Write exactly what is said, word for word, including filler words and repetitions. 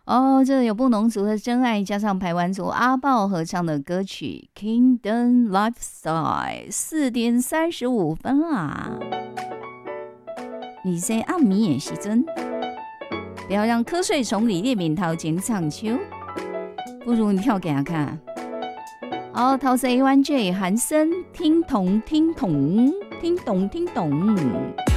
哦，这有布农族的真爱，加上排湾族阿豹合唱的歌曲《Kingdom Lifestyle》，四点三十五分啦。你在暗暝的时阵，不要让瞌睡虫里面面头前唱秋，不如你跳给他看。好，头是 A one J 韩森，听懂听懂听懂听懂。